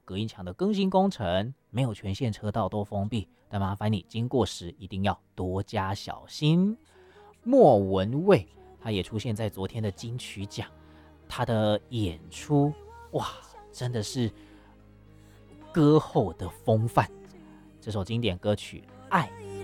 隔音墙的更新工程，没有全线车道都封闭，但麻烦你经过时一定要多加小心。莫文蔚他也出现在昨天的金曲奖，他的演出哇，真的是歌后的风范。这首经典歌曲《爱》